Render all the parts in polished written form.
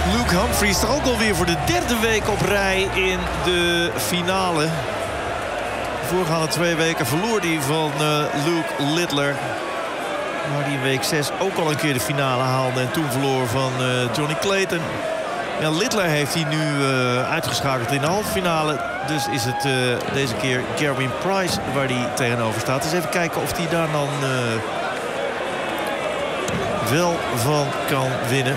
Luke Humphries toch ook alweer voor de derde week op rij in de finale. De voorgaande 2 weken verloor hij van Luke Littler. Maar die in week 6 ook al een keer de finale haalde. En toen verloor van Johnny Clayton. Ja, Littler heeft hij nu uitgeschakeld in de halve finale. Dus is het deze keer Gerwyn Price waar hij tegenover staat. Dus even kijken of hij daar dan wel van kan winnen.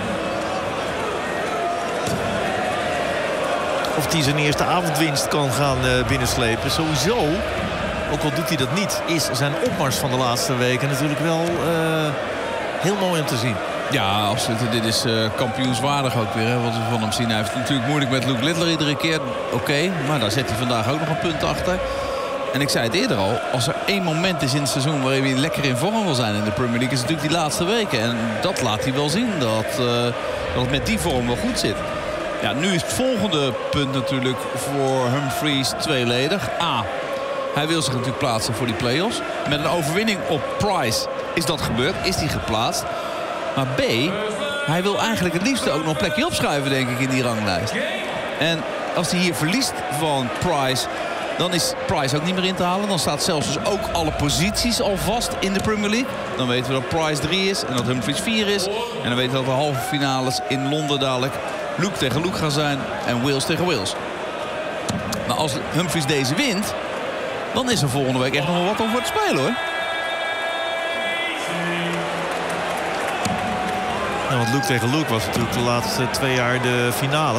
Of hij zijn eerste avondwinst kan gaan binnenslepen. Sowieso, ook al doet hij dat niet, is zijn opmars van de laatste weken natuurlijk wel heel mooi om te zien. Ja, absoluut. Dit is kampioenswaardig ook weer, hè, wat we van hem zien. Hij heeft het natuurlijk moeilijk met Luke Littler iedere keer. Oké, maar daar zet hij vandaag ook nog een punt achter. En ik zei het eerder al, als er één moment is in het seizoen waarin hij lekker in vorm wil zijn in de Premier League, is het natuurlijk die laatste weken. En dat laat hij wel zien, dat het met die vorm wel goed zit. Ja, nu is het volgende punt natuurlijk voor Humphries tweeledig. A, hij wil zich natuurlijk plaatsen voor die play-offs. Met een overwinning op Price is dat gebeurd, is hij geplaatst. Maar B, hij wil eigenlijk het liefste ook nog een plekje opschuiven, denk ik, in die ranglijst. En als hij hier verliest van Price, dan is Price ook niet meer in te halen. Dan staat zelfs dus ook alle posities al vast in de Premier League. Dan weten we dat Price 3 is en dat Humphries 4 is. En dan weten we dat de halve finales in Londen dadelijk Luke tegen Luke gaan zijn en Wales tegen Wales. Maar als Humphries deze wint, dan is er volgende week echt nog wel wat om voor te spelen, hoor. Ja, want Luke tegen Luke was natuurlijk de laatste 2 jaar de finale.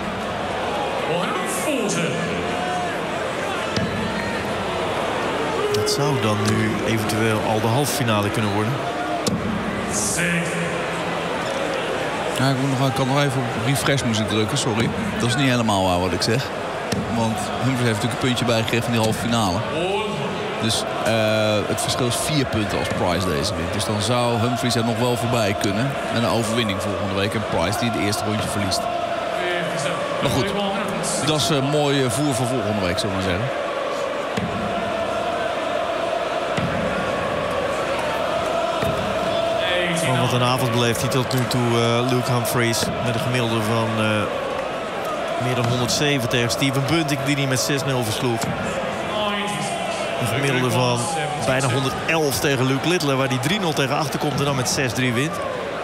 Dat zou dan nu eventueel al de halve finale kunnen worden. Ja, ik kan nog even op refresh muziek drukken, sorry. Dat is niet helemaal waar wat ik zeg. Want Humphries heeft natuurlijk een puntje bijgekregen van die halve finale. Dus het verschil is 4 punten als Price deze wint. Dus dan zou Humphries er nog wel voorbij kunnen. En een overwinning volgende week. En Price die het eerste rondje verliest. Maar goed, dat is een mooi voer voor volgende week, zullen we maar zeggen. Oh, wat een avond beleeft hij tot nu toe, Luke Humphries. Met een gemiddelde van meer dan 107 tegen Steven Bunting, die hij met 6-0 versloeg. Een gemiddelde van bijna 111 tegen Luke Littler, waar hij 3-0 tegen achter komt en dan met 6-3 wint.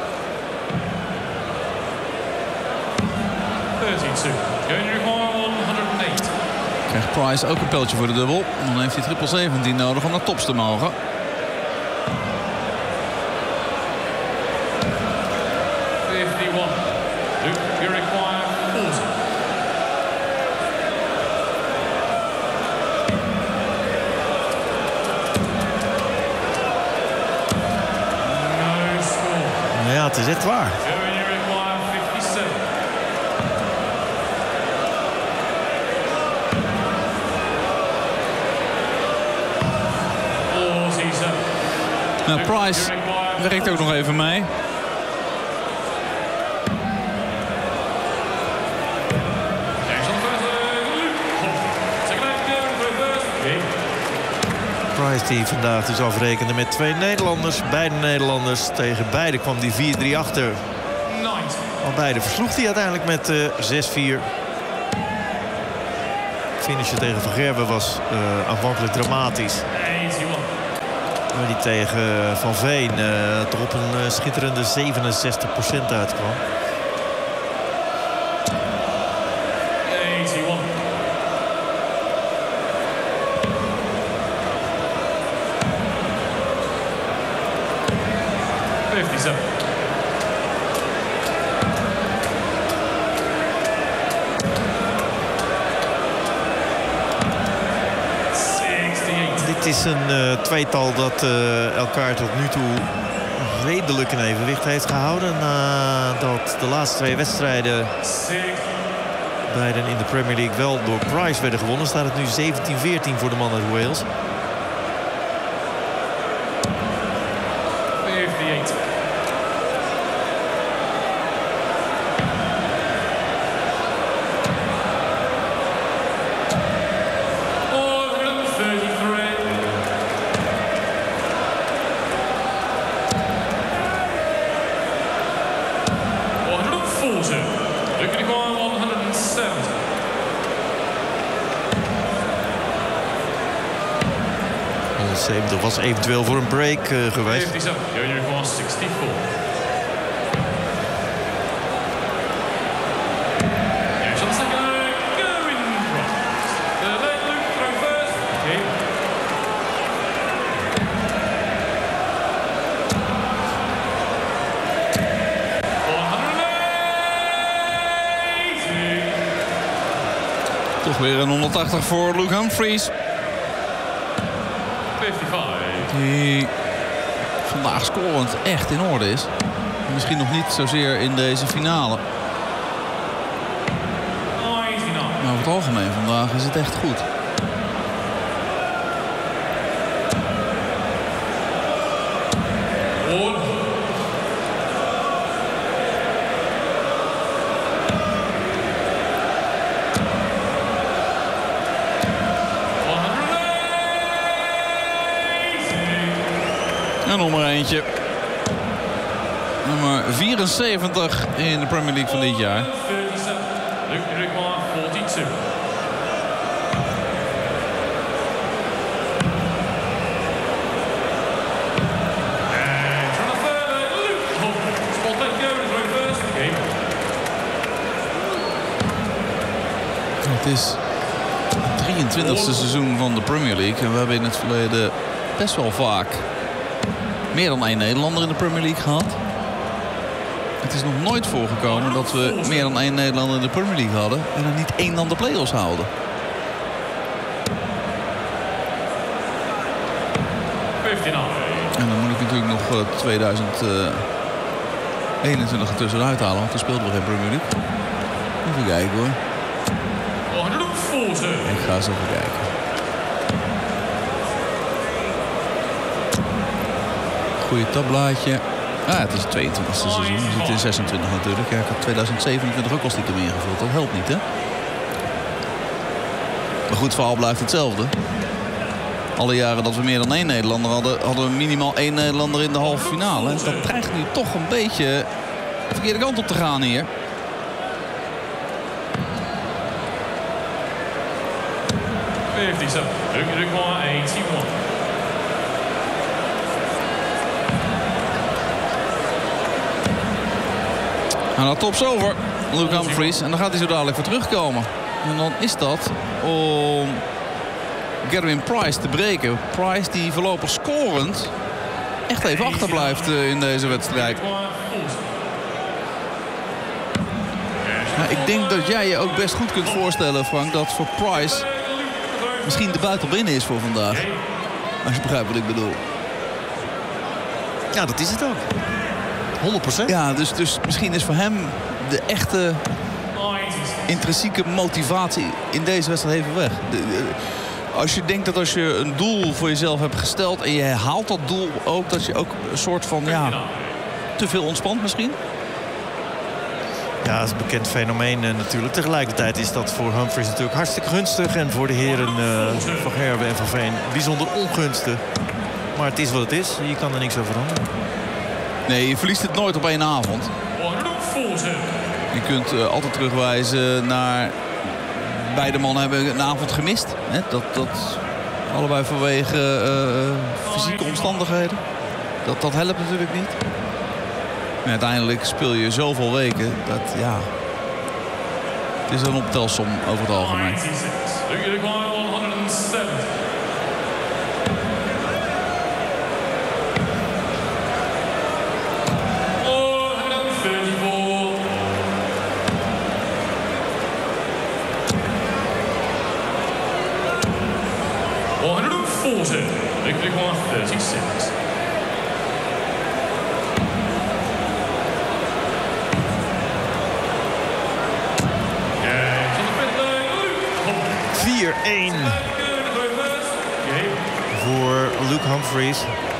Krijgt Price ook een pijltje voor de dubbel. Dan heeft hij triple 17 nodig om naar tops te mogen. Ja, het is echt waar. Nou, Price werkt ook nog even mee. Price die vandaag dus afrekende met 2 Nederlanders. Beide Nederlanders. Tegen beide kwam die 4-3 achter. Al beide versloeg hij uiteindelijk met 6-4. Finishen tegen Van Gerwen was aanvankelijk dramatisch. Maar die tegen Van Veen toch op een schitterende 67% uitkwam. Dit is een tweetal dat elkaar tot nu toe redelijk in evenwicht heeft gehouden. Nadat de laatste 2 wedstrijden beiden in de Premier League wel door Price werden gewonnen, staat het nu 17-14 voor de man uit Wales. 140. Luke require 170. 170 was eventueel voor een break geweest. 57. You require 64. Yes, on the second leg, going cross. Let Luke throw first. Okay. Toch weer een 180 voor Luke Humphries. 55. Die vandaag scorend echt in orde is. Misschien nog niet zozeer in deze finale. 99. Maar over het algemeen vandaag is het echt goed. One. En nog maar eentje. Nummer 74 in de Premier League van dit jaar. 37. Luke require 42. And trying to further, Luke. Oh, spot let go to throw first. Okay. Het is het 23e seizoen van de Premier League. En we hebben in het verleden best wel vaak meer dan 1 Nederlander in de Premier League gehad. Het is nog nooit voorgekomen dat we meer dan 1 Nederlander in de Premier League hadden en er niet 1 dan de play-offs houden. 59. En dan moet ik natuurlijk nog 2021 ertussenuit halen, want toen speelden we geen Premier League. Even kijken hoor. 140. Ik ga eens even kijken. Goeie tabblaadje. Het is het 22e seizoen. We zitten in 26 natuurlijk. Ja, ik had 2027 ook al stiekem ingevuld. Dat helpt niet, hè? Maar goed, het verhaal blijft hetzelfde. Alle jaren dat we meer dan 1 Nederlander hadden, hadden we minimaal 1 Nederlander in de halve finale. En dat dreigt nu toch een beetje de verkeerde kant op te gaan hier. Luke require 81. En dat tops over, Luke Humphries. En dan gaat hij zo dadelijk voor terugkomen. En dan is dat om Gerwyn Price te breken. Price die voorlopig scorend echt even achterblijft in deze wedstrijd. Maar ik denk dat jij je ook best goed kunt voorstellen, Frank, dat voor Price misschien de buiten binnen is voor vandaag. Als je begrijpt wat ik bedoel. Ja, dat is het ook. 100%. Ja, dus misschien is voor hem de echte intrinsieke motivatie in deze wedstrijd even weg. Als je denkt dat als je een doel voor jezelf hebt gesteld en je haalt dat doel ook, dat je ook een soort van, ja, te veel ontspant misschien. Ja, dat is een bekend fenomeen natuurlijk. Tegelijkertijd is dat voor Humphries natuurlijk hartstikke gunstig. En voor de heren Van Gerwen en Van Veen bijzonder ongunstig. Maar het is wat het is. Je kan er niks over veranderen. Nee, je verliest het nooit op 1 avond. Je kunt altijd terugwijzen naar beide mannen hebben een avond gemist. Hè? Dat allebei vanwege fysieke omstandigheden. Dat helpt natuurlijk niet. En uiteindelijk speel je zoveel weken dat, ja, het is een optelsom over het algemeen. Victory 136. 4-1 voor Luke Humphries.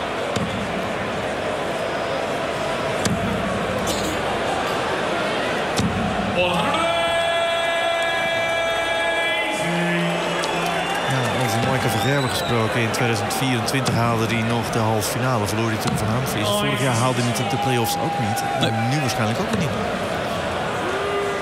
Van Gerwen gesproken. In 2024 haalde hij nog de halve finale. Verloor hij toen van Humphries. Vorig jaar haalde hij natuurlijk de play-offs ook niet. Nee. Nu waarschijnlijk ook niet.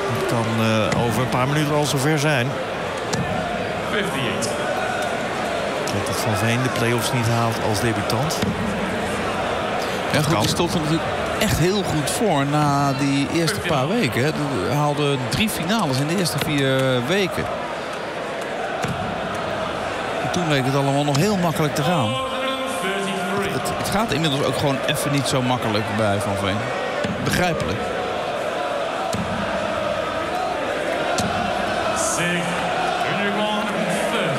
Het kan over een paar minuten al zover zijn. 58. Dat Van Veen de play-offs niet haalt als debutant. Ja, goed, Kan. die stond er natuurlijk echt heel goed voor na die eerste paar weken. Hè. Hij haalde 3 finales in de eerste 4 weken. En toen leek het allemaal nog heel makkelijk te gaan. 133. Het gaat inmiddels ook gewoon even niet zo makkelijk bij Van Veen. Begrijpelijk. 6. Junior 130.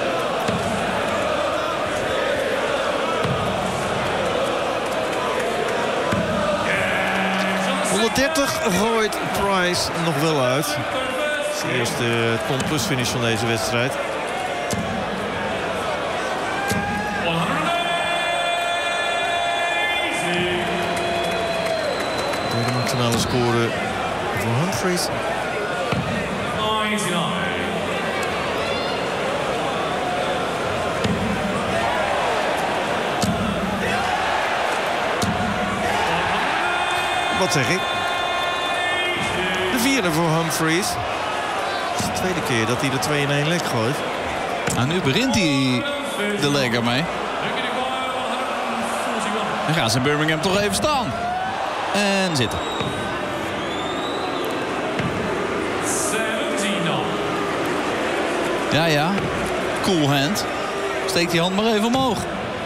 130 gooit Price nog wel uit. Dat is de eerste ton-plus finish van deze wedstrijd. 180. De maximale score voor Humphries. 99. Wat zeg ik? De 4e voor Humphries. Het is de tweede keer dat hij de 2 in 1 leg gooit. Nou, nu begint hij de leg ermee. Dan gaan ze in Birmingham toch even staan. En zitten. 79. Ja, ja. Cool hand. Steek die hand maar even omhoog.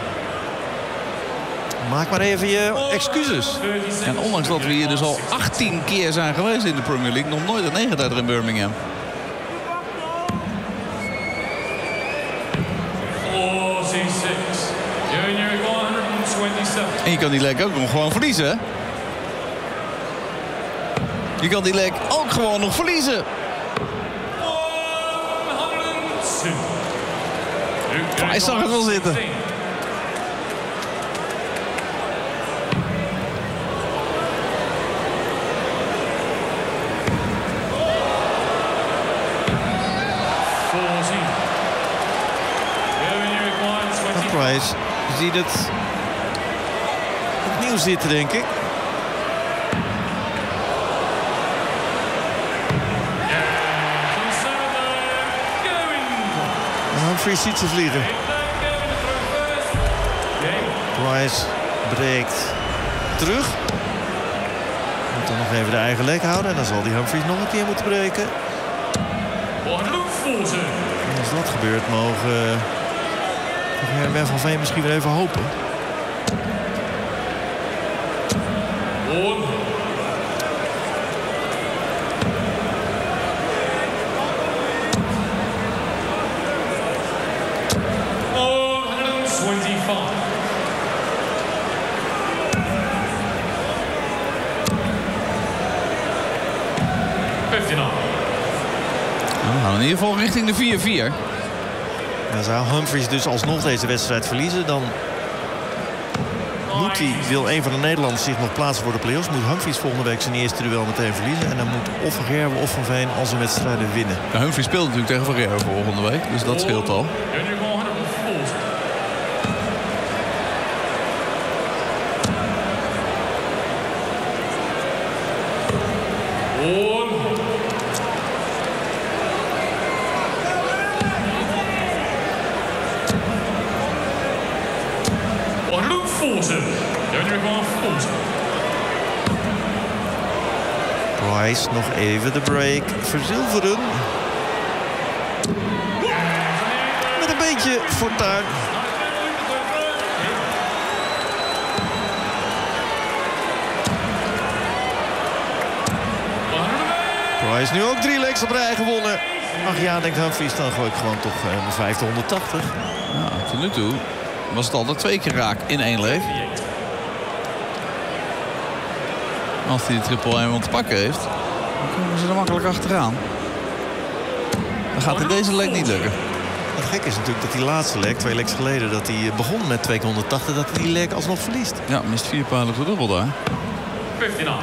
Maak maar even je excuses. En ondanks dat we hier dus al 18 keer zijn geweest in de Premier League... nog nooit een 9 in Birmingham. 46. Junior 127. En je kan die leg ook nog gewoon verliezen, hè? Je kan die leg ook gewoon nog verliezen. 102. Hij zag het wel zitten. Price ziet het opnieuw zitten, denk ik. En Humphries ziet ze vliegen. Price breekt terug. Moet dan nog even de eigen leg houden. En dan zal die Humphries nog een keer moeten breken. En als dat gebeurt, mogen Ben Van Veen misschien weer even hopen. Nou, we gaan in ieder geval richting de 4-4. Dan zou Humphries dus alsnog deze wedstrijd verliezen. Dan moet hij, wil een van de Nederlanders zich nog plaatsen voor de play-offs, moet Humphries volgende week zijn eerste duel meteen verliezen. En dan moet of Van Gerwen of Van Veen al zijn wedstrijden winnen. Ja, Humphries speelt natuurlijk tegen Van Gerwen volgende week. Dus dat scheelt al. Price nog even de break verzilveren. Met een beetje fortuin. Price nu ook 3 legs op rij gewonnen. Ach ja, denkt Humphries, dan gooi ik gewoon toch mijn 580. Ja, tot nu toe was het altijd 2 keer raak in 1 leg. Als hij de triple eenmaal te pakken heeft, dan komen ze er makkelijk achteraan. Dan gaat in deze leg niet lukken. Het gek is natuurlijk dat die laatste leg, 2 legs geleden, dat hij begon met 280, dat hij die leg alsnog verliest. Ja, mist 4 pijlen voor dubbel daar. 59.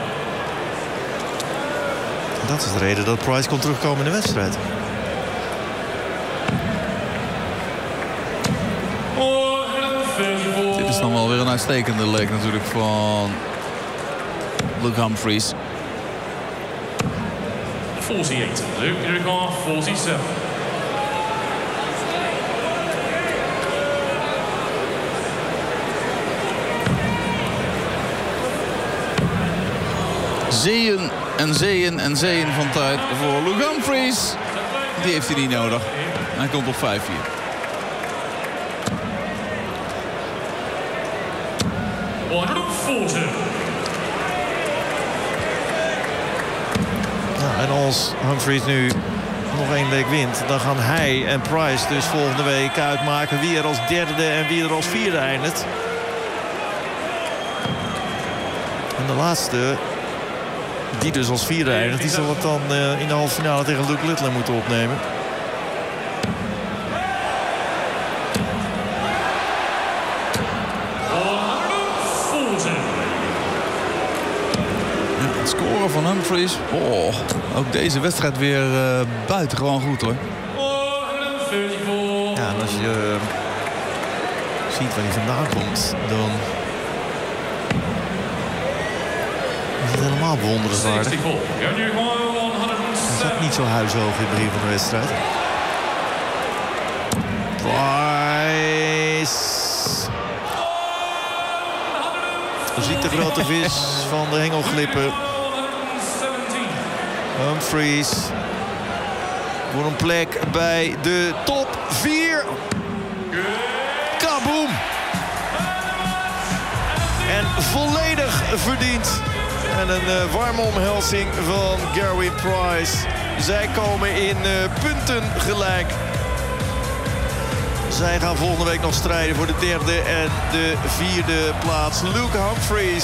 Dat is de reden dat Price kon terugkomen in de wedstrijd. Dit is dan wel weer een uitstekende leg natuurlijk van Luke Humphries. 48. Luke Legrand, 47. Zeeën en zeeën en zeeën van tijd voor Luke Humphries. Die heeft hij niet nodig. Hij komt op 5-4. Ja, en als Humphries nu nog 1 week wint, dan gaan hij en Price dus volgende week uitmaken wie er als derde en wie er als vierde eindigt. En de laatste, die dus als vierde eindigt, die zal het dan in de halve finale tegen Luke Littler moeten opnemen. Het scoren van Humphries. Oh, ook deze wedstrijd weer buitengewoon goed hoor. Ja, en als je ziet waar hij vandaan komt, dan is het helemaal bewonderenswaardig. Hij zat niet zo huishoog in het begin van de wedstrijd. Price. Je ziet de grote vis van de hengelglippen. Humphries voor een plek bij de top 4. Kaboom! En volledig verdiend. En een warme omhelzing van Gerwyn Price. Zij komen in punten gelijk. Zij gaan volgende week nog strijden voor de derde en de vierde plaats. Luke Humphries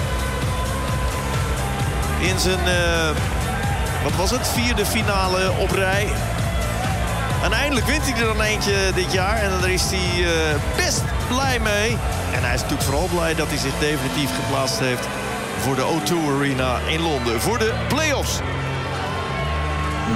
in zijn, wat was het, vierde finale op rij. En eindelijk wint hij er dan eentje dit jaar. En daar is hij best blij mee. En hij is natuurlijk vooral blij dat hij zich definitief geplaatst heeft voor de O2 Arena in Londen. Voor de play-offs.